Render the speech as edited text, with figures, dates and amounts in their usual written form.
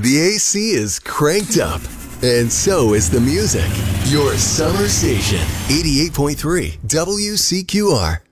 The AC is cranked up, and so is the music. Your summer station, 88.3 WCQR.